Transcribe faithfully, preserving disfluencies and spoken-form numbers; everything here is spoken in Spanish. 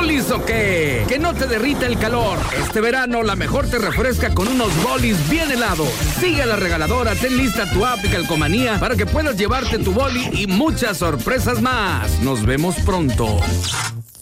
bolis o qué? Que no te derrita el calor. Este verano la mejor te refresca con unos bolis bien helados. Sigue a la regaladora, ten lista tu app de Calcomanía para que puedas llevarte tu boli y muchas sorpresas más. Nos vemos pronto.